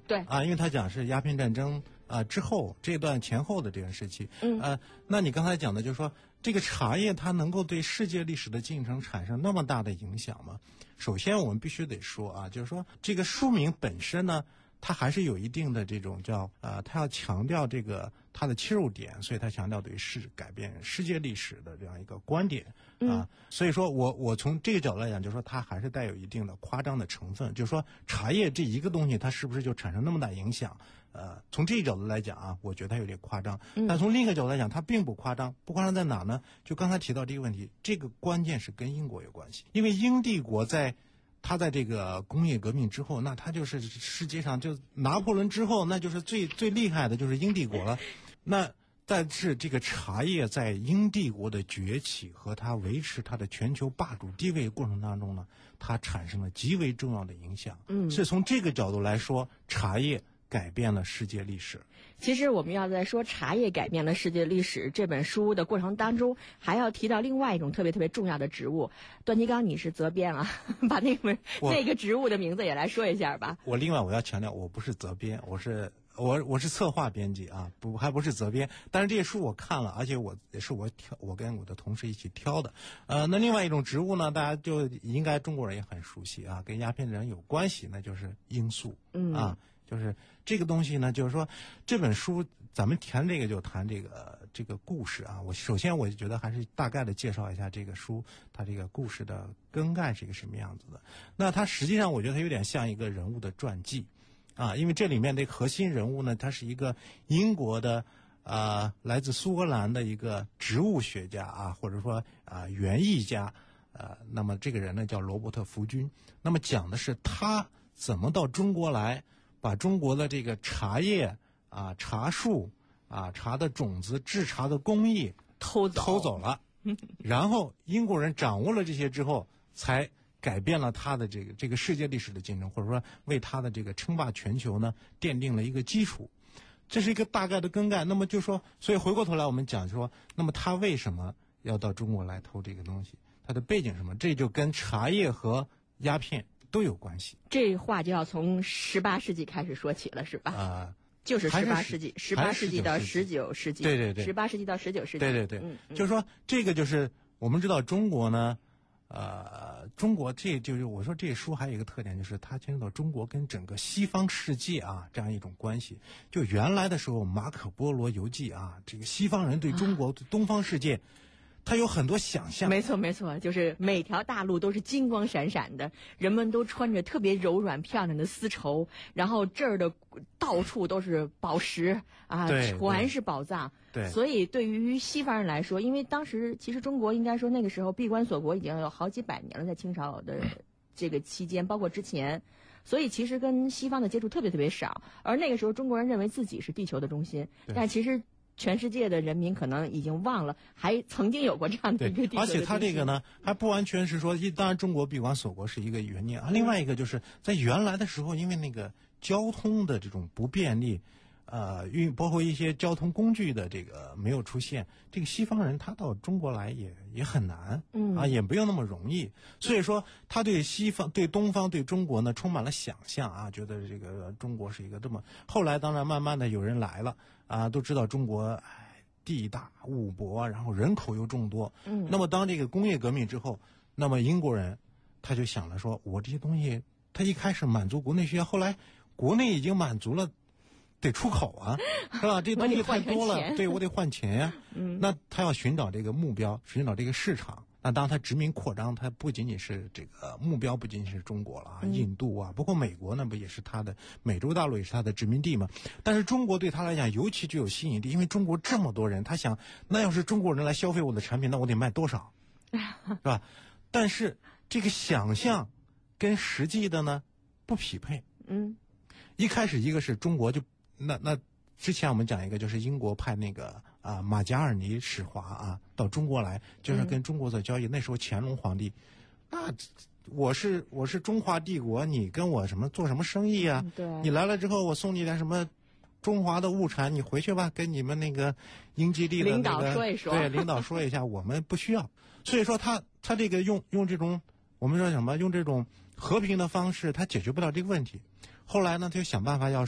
对啊，因为他讲是鸦片战争之后这段前后的这段时期。那你刚才讲的就是说，这个茶叶它能够对世界历史的进程产生那么大的影响吗？首先我们必须得说啊，就是说这个书名本身呢，它还是有一定的这种叫它要强调这个它的切入点，所以它强调对改变世界历史的这样一个观点啊。所以说我从这个角度来讲，就是说它还是带有一定的夸张的成分，就是说茶叶这一个东西它是不是就产生那么大影响？从这个角度来讲啊，我觉得它有点夸张。但从另一个角度来讲，它并不夸张。不夸张在哪呢？就刚才提到这个问题，这个关键是跟英国有关系，因为英帝国他在这个工业革命之后，那他就是世界上就拿破仑之后，那就是最厉害的就是英帝国了。那但是这个茶叶在英帝国的崛起和它维持它的全球霸主地位过程当中呢，它产生了极为重要的影响。是从这个角度来说，茶叶改变了世界历史。 其实我们要在说茶叶改变了世界历史这本书的过程当中，还要提到另外一种特别特别重要的植物。段吉刚，你是责编啊，把那个植物的名字也来说一下吧。 我要强调，我不是责编，我是策划编辑啊，还不是责编。但是这些书我看了，而且也是我跟我的同事一起挑的。那另外一种植物呢，大家就应该中国人也很熟悉啊，跟鸦片战争有关系，那就是罂粟。就是这个东西呢，就是说这本书咱们谈这个就谈这个故事啊。首先我就觉得还是大概的介绍一下这个书它这个故事的根概是一个什么样子的。那它实际上我觉得它有点像一个人物的传记啊，因为这里面的核心人物呢，他是一个英国的来自苏格兰的一个植物学家啊，或者说园艺家。那么这个人呢叫罗伯特·福军。那么讲的是他怎么到中国来，把中国的这个茶叶茶树茶的种子制茶的工艺偷走了，然后英国人掌握了这些之后，才改变了他的这个世界历史的进程，或者说为他的这个称霸全球呢奠定了一个基础。这是一个大概的根概。那么就说，所以回过头来我们讲说，那么他为什么要到中国来偷这个东西？它的背景是什么？这就跟茶叶和鸦片都有关系。 这话就要从18世纪开始说起了，是吧？就是18世纪，18世纪到19世纪。 对 ，18世纪到19世纪。 对。就是说，这个就是我们知道中国呢，中国这就是我说这书还有一个特点，就是它牵扯到中国跟整个西方世界这样一种关系。就原来的时候，马可波罗游记这个西方人对中国、对东方世界。他有很多想象。 没错，就是每条大路都是金光闪闪的，人们都穿着特别柔软漂亮的丝绸，然后这儿的到处都是宝石全是宝藏。 对， 所以对于西方人来说，因为当时其实中国应该说那个时候闭关锁国已经有好几百年了，在清朝的这个期间，包括之前，所以其实跟西方的接触特别特别少。而那个时候中国人认为自己是地球的中心，但其实全世界的人民可能已经忘了还曾经有过这样的一个地球的。 而且它这个呢还不完全是说，当然中国闭关锁国是一个原因另外一个就是在原来的时候，因为那个交通的这种不便利，包括一些交通工具的这个没有出现，这个西方人他到中国来也很难，也没有那么容易。所以说他对西方、对东方、对中国呢充满了想象觉得这个中国是一个这么。后来当然慢慢的有人来了都知道中国地大物博，然后人口又众多。那么当这个工业革命之后，那么英国人他就想了说，我这些东西他一开始满足国内需要，后来国内已经满足了。得出口是吧？这东西太多了，对，我得换钱呀。那他要寻找这个目标，寻找这个市场。那当他殖民扩张，他不仅仅是这个目标，不仅仅是中国了印度包括美国，那不也是他的美洲大陆也是他的殖民地吗？但是中国对他来讲尤其具有吸引力，因为中国这么多人，他想，那要是中国人来消费我的产品，那我得卖多少，是吧？但是这个想象跟实际的呢不匹配。一开始一个是中国就。那之前我们讲一个，就是英国派那个马加尔尼使华到中国来，就是跟中国做交易。那时候乾隆皇帝，我是中华帝国，你跟我做什么生意啊？ 对， 你来了之后，我送你点什么中华的物产，你回去吧，跟你们那个英吉利的领导说一说， 对，领导说一下，我们不需要。所以说他这个用这种我们说什么，用这种和平的方式，他解决不了这个问题。后来呢，他就想办法要